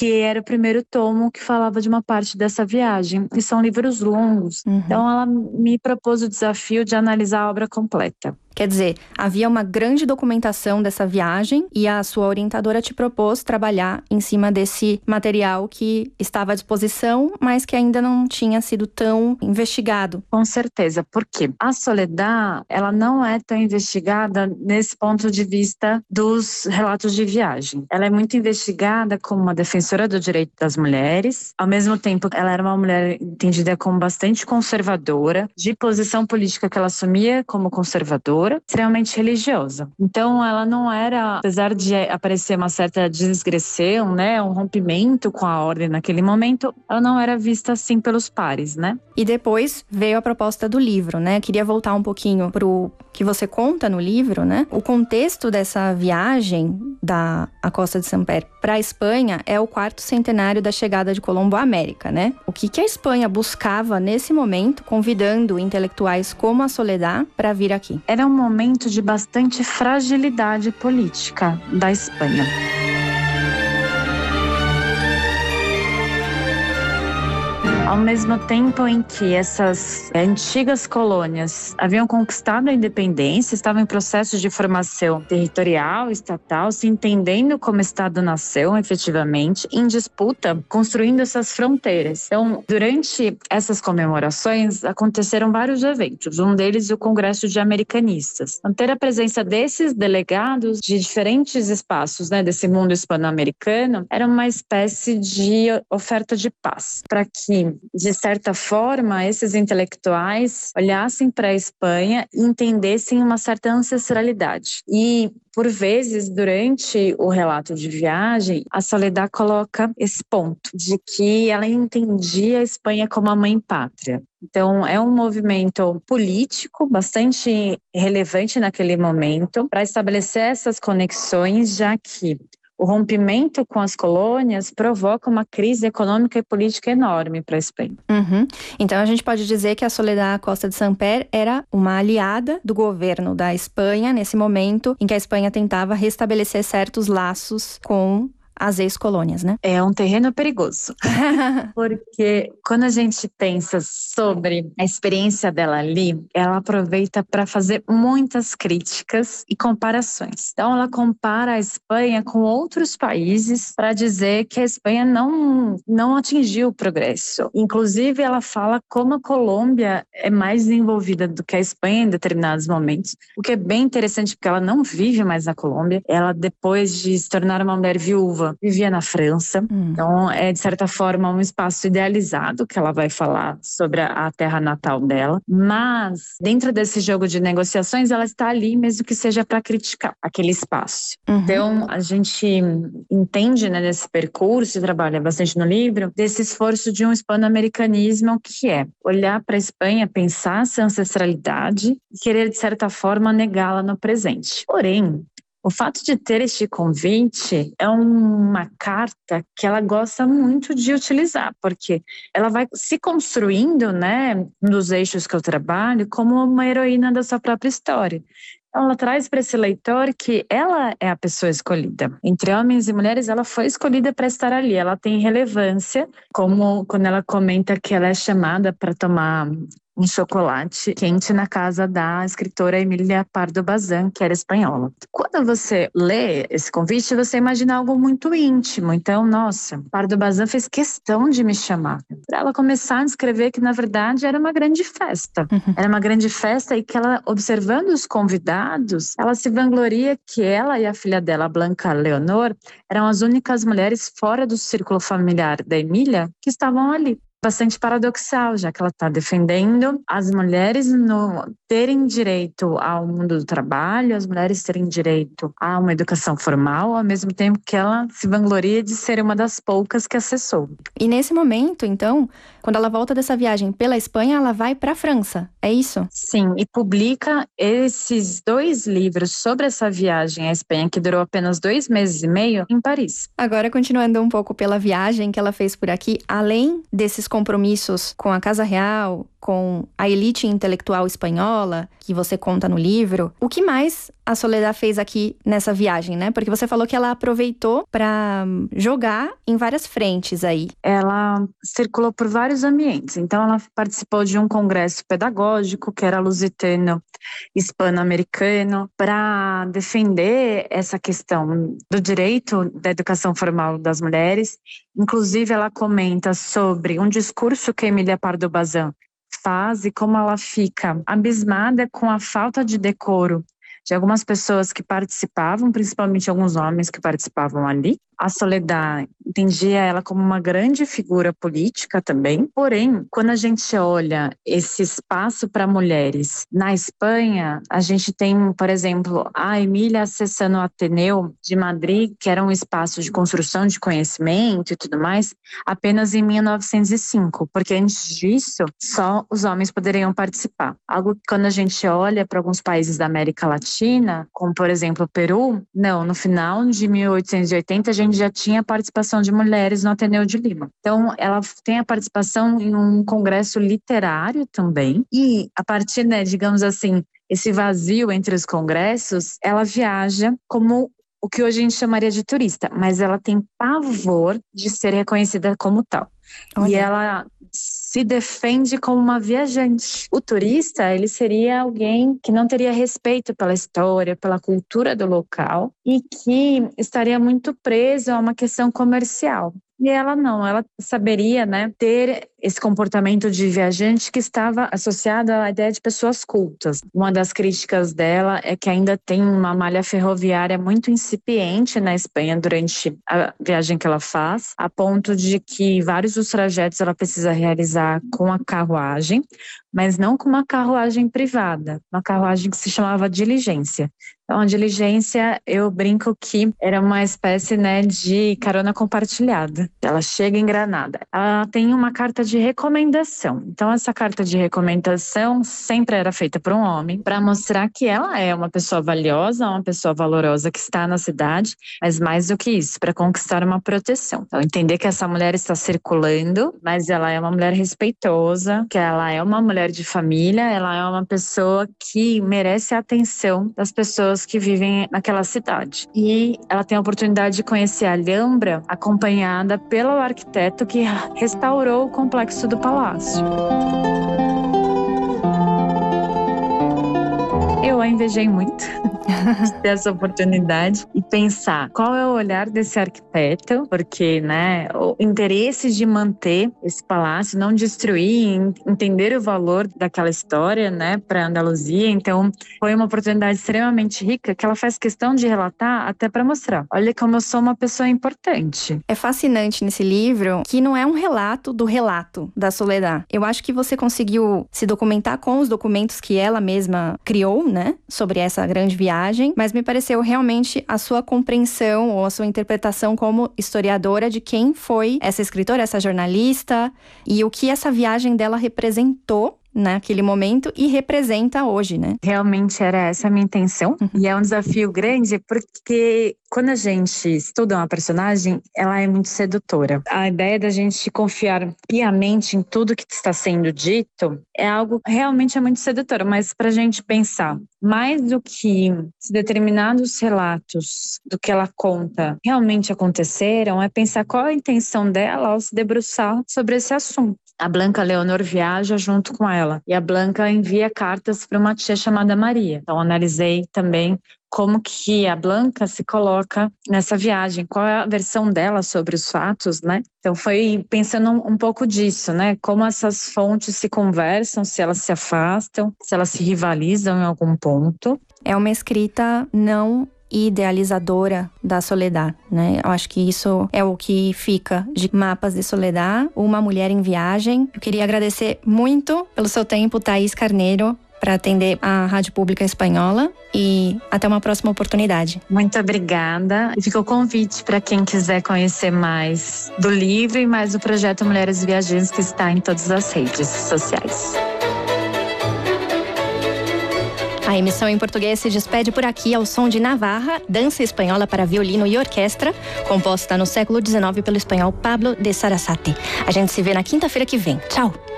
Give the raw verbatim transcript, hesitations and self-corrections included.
que era o primeiro tomo que falava de uma parte dessa viagem. E são livros longos. Uhum. Então ela me propôs o desafio de analisar a obra completa. Quer dizer, havia uma grande documentação dessa viagem e a sua orientadora te propôs trabalhar em cima desse material que estava à disposição, mas que ainda não tinha sido tão investigado. Com certeza, porque a Soledad, ela não é tão investigada nesse ponto de vista dos relatos de viagem. Ela é muito investigada como uma defensora do direito das mulheres, ao mesmo tempo ela era uma mulher entendida como bastante conservadora, de posição política que ela assumia como conservadora, extremamente religiosa. Então ela não era, apesar de aparecer uma certa desgressão, né, um rompimento com a ordem naquele momento, ela não era vista assim pelos pares, né? E depois veio a proposta do livro, né? Queria voltar um pouquinho pro que você conta no livro, né? O contexto dessa viagem da a Costa de Sampere para a Espanha é o quarto centenário da chegada de Colombo à América, né? O que que a Espanha buscava nesse momento, convidando intelectuais como a Soledad para vir aqui? Era um momento de bastante fragilidade política da Espanha. Ao mesmo tempo em que essas antigas colônias haviam conquistado a independência, estavam em processo de formação territorial, estatal, se entendendo como Estado-nação efetivamente, em disputa, construindo essas fronteiras. Então, durante essas comemorações, aconteceram vários eventos. Um deles, o Congresso de Americanistas. Manter a presença desses delegados de diferentes espaços, né, desse mundo hispano-americano, era uma espécie de oferta de paz, para que, de certa forma, esses intelectuais olhassem para a Espanha e entendessem uma certa ancestralidade. E, por vezes, durante o relato de viagem, a Soledad coloca esse ponto de que ela entendia a Espanha como a mãe pátria. Então, é um movimento político bastante relevante naquele momento para estabelecer essas conexões, já que o rompimento com as colônias provoca uma crise econômica e política enorme para a Espanha. Uhum. Então a gente pode dizer que a Soledad Costa de Sampere era uma aliada do governo da Espanha nesse momento em que a Espanha tentava restabelecer certos laços com as ex-colônias, né? É um terreno perigoso, porque quando a gente pensa sobre a experiência dela ali, ela aproveita para fazer muitas críticas e comparações. Então ela compara a Espanha com outros países para dizer que a Espanha não, não atingiu o progresso. Inclusive ela fala como a Colômbia é mais desenvolvida do que a Espanha em determinados momentos, o que é bem interessante porque ela não vive mais na Colômbia. Ela, depois de se tornar uma mulher viúva, vivia na França. Hum. Então, é de certa forma um espaço idealizado que ela vai falar sobre a terra natal dela. Mas, dentro desse jogo de negociações, ela está ali mesmo que seja para criticar aquele espaço. Uhum. Então, a gente entende, né, nesse percurso, e trabalha bastante no livro, desse esforço de um hispano-americanismo que é olhar para a Espanha, pensar essa ancestralidade e querer, de certa forma, negá-la no presente. Porém, o fato de ter este convite é uma carta que ela gosta muito de utilizar, porque ela vai se construindo, né, nos eixos que eu trabalho, como uma heroína da sua própria história. Então, ela traz para esse leitor que ela é a pessoa escolhida. Entre homens e mulheres, ela foi escolhida para estar ali. Ela tem relevância, como quando ela comenta que ela é chamada para tomar um chocolate quente na casa da escritora Emília Pardo Bazán, que era espanhola. Quando você lê esse convite, você imagina algo muito íntimo. Então, nossa, Pardo Bazán fez questão de me chamar para ela começar a descrever que, na verdade, era uma grande festa. Uhum. Era uma grande festa e que ela, observando os convidados, ela se vangloria que ela e a filha dela, Blanca Leonor, eram as únicas mulheres fora do círculo familiar da Emília que estavam ali. Bastante paradoxal, já que ela está defendendo as mulheres no, terem direito ao mundo do trabalho, as mulheres terem direito a uma educação formal, ao mesmo tempo que ela se vangloria de ser uma das poucas que acessou. E nesse momento, então, quando ela volta dessa viagem pela Espanha, ela vai para a França, é isso? Sim, e publica esses dois livros sobre essa viagem à Espanha, que durou apenas dois meses e meio, em Paris. Agora, continuando um pouco pela viagem que ela fez por aqui, além desses compromissos com a Casa Real com a elite intelectual espanhola, que você conta no livro, o que mais a Soledad fez aqui nessa viagem, né? Porque você falou que ela aproveitou para jogar em várias frentes aí. Ela circulou por vários ambientes. Então, ela participou de um congresso pedagógico, que era lusitano hispano-americano, para defender essa questão do direito da educação formal das mulheres. Inclusive, ela comenta sobre um discurso que Emília Pardo Bazán faz e como ela fica abismada com a falta de decoro de algumas pessoas que participavam, principalmente alguns homens que participavam ali. A Soledad entendia ela como uma grande figura política também. Porém, quando a gente olha esse espaço para mulheres na Espanha, a gente tem, por exemplo, a Emília acessando o Ateneu de Madrid, que era um espaço de construção de conhecimento e tudo mais, apenas em mil novecentos e cinco, porque antes disso, só os homens poderiam participar. Algo que quando a gente olha para alguns países da América Latina, como por exemplo o Peru, não, no final de mil oitocentos e oitenta a gente já tinha a participação de mulheres no Ateneu de Lima. Então, ela tem a participação em um congresso literário também. E, a partir, né, digamos assim, esse vazio entre os congressos, ela viaja como o que hoje a gente chamaria de turista, mas ela tem pavor de ser reconhecida como tal. Olha. E ela se defende como uma viajante. O turista, ele seria alguém que não teria respeito pela história, pela cultura do local e que estaria muito preso a uma questão comercial. E ela não, ela saberia, né, ter esse comportamento de viajante que estava associado à ideia de pessoas cultas. Uma das críticas dela é que ainda tem uma malha ferroviária muito incipiente na Espanha durante a viagem que ela faz, a ponto de que vários dos trajetos ela precisa realizar com a carruagem, mas não com uma carruagem privada, uma carruagem que se chamava diligência. Então, a diligência, eu brinco que era uma espécie, né, de carona compartilhada. Ela chega em Granada. Ela tem uma carta de recomendação. Então, essa carta de recomendação sempre era feita por um homem para mostrar que ela é uma pessoa valiosa, uma pessoa valorosa que está na cidade, mas mais do que isso, para conquistar uma proteção. Então, entender que essa mulher está circulando, mas ela é uma mulher respeitosa, que ela é uma mulher de família, ela é uma pessoa que merece a atenção das pessoas que vivem naquela cidade. E ela tem a oportunidade de conhecer a Alhambra, acompanhada pelo arquiteto que restaurou o complexo do palácio. Eu a invejei muito de ter essa oportunidade e pensar qual é o olhar desse arquiteto, porque, né, o interesse de manter esse palácio, não destruir, entender o valor daquela história, né, para Andaluzia. Então, foi uma oportunidade extremamente rica que ela faz questão de relatar até para mostrar. Olha como eu sou uma pessoa importante. É fascinante nesse livro que não é um relato do relato da Soledad. Eu acho que você conseguiu se documentar com os documentos que ela mesma criou, né, sobre essa grande viagem, mas me pareceu realmente a sua compreensão ou a sua interpretação como historiadora de quem foi essa escritora, essa jornalista e o que essa viagem dela representou naquele momento e representa hoje, né? Realmente era essa a minha intenção. Uhum. E é um desafio grande porque quando a gente estuda uma personagem, ela é muito sedutora. A ideia da gente confiar piamente em tudo que está sendo dito é algo realmente é muito sedutora, mas para a gente pensar mais do que se determinados relatos do que ela conta realmente aconteceram, é pensar qual a intenção dela ao se debruçar sobre esse assunto. A Blanca Leonor viaja junto com ela e a Blanca envia cartas para uma tia chamada Maria. Então, analisei também como que a Blanca se coloca nessa viagem, qual é a versão dela sobre os fatos, né? Então, foi pensando um, um pouco disso, né? Como essas fontes se conversam, se elas se afastam, se elas se rivalizam em algum ponto. É uma escrita não idealizadora da Soledad, né? Eu acho que isso é o que fica de Mapas de Soledad, uma mulher em viagem. Eu queria agradecer muito pelo seu tempo, Thaís Carneiro, para atender a Rádio Pública Espanhola e até uma próxima oportunidade. Muito obrigada. E fica o convite para quem quiser conhecer mais do livro e mais do projeto Mulheres Viajantes, que está em todas as redes sociais. A emissão em português se despede por aqui ao som de Navarra, dança espanhola para violino e orquestra, composta no século dezenove pelo espanhol Pablo de Sarasate. A gente se vê na quinta-feira que vem. Tchau!